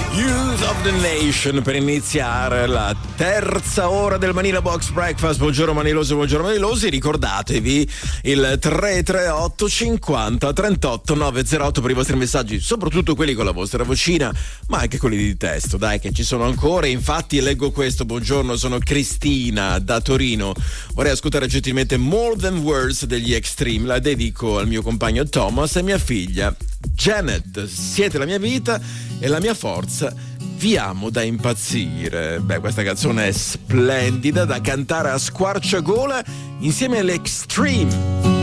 Youth of the Nation per iniziare la terza ora del Manila Box Breakfast. Buongiorno Manilosi, buongiorno Manilosi. Ricordatevi il 338 50 38 908 per i vostri messaggi, soprattutto quelli con la vostra vocina, ma anche quelli di testo, dai, che ci sono ancora. Infatti leggo questo: buongiorno, sono Cristina da Torino, vorrei ascoltare gentilmente More Than Words degli Extreme, la dedico al mio compagno Thomas e mia figlia Janet. Siete la mia vita e la mia forza, vi amo da impazzire. Beh, questa canzone è splendida da cantare a squarciagola insieme alle Extreme.